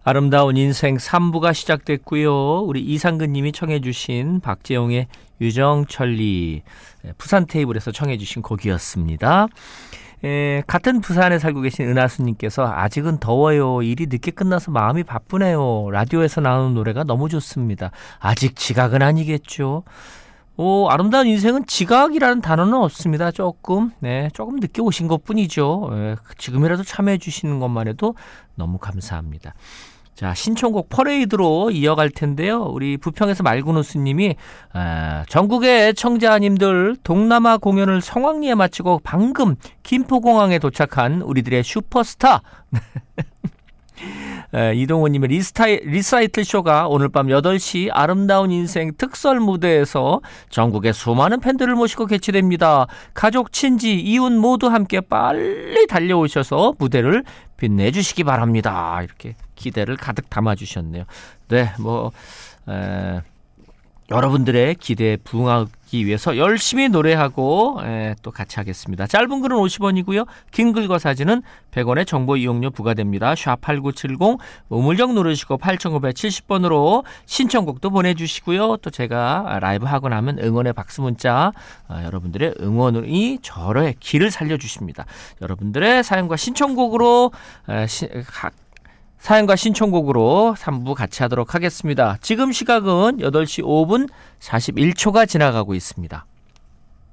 아름다운 인생 3부가 시작됐고요. 우리 이상근 님이 청해 주신 박재용의 유정천리, 부산 테이블에서 청해 주신 곡이었습니다. 같은 부산에 살고 계신 은하수 님께서 아직은 더워요. 일이 늦게 끝나서 마음이 바쁘네요. 라디오에서 나오는 노래가 너무 좋습니다. 아직 지각은 아니겠죠. 아름다운 인생은 지각이라는 단어는 없습니다. 조금 늦게 오신 것 뿐이죠. 지금이라도 참여해 주시는 것만 해도 너무 감사합니다. 자, 신청곡 퍼레이드로 이어갈 텐데요. 우리 부평에서 말구누스님이 전국의 청자님들 동남아 공연을 성황리에 마치고 방금 김포공항에 도착한 우리들의 슈퍼스타 이동호님의 리사이틀 쇼가 오늘 밤 8시 아름다운 인생 특설 무대에서 전국의 수많은 팬들을 모시고 개최됩니다. 가족, 친지, 이웃 모두 함께 빨리 달려오셔서 무대를 빛내주시기 바랍니다. 이렇게 기대를 가득 담아주셨네요. 네, 여러분들의 기대에 부응하기 위해서 열심히 노래하고 또 같이 하겠습니다. 짧은 글은 50원이고요. 긴 글과 사진은 100원의 정보 이용료 부과됩니다. 샵8970 우물정 누르시고 8970번으로 신청곡도 보내주시고요. 또 제가 라이브 하고 나면 응원의 박수 문자, 여러분들의 응원이 저의 길을 살려주십니다. 여러분들의 사연과 신청곡으로 사연과 신청곡으로 3부 같이 하도록 하겠습니다. 지금 시각은 8시 5분 41초가 지나가고 있습니다.